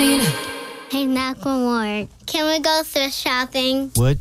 Hey, Macklemore, can we go thrift shopping? What?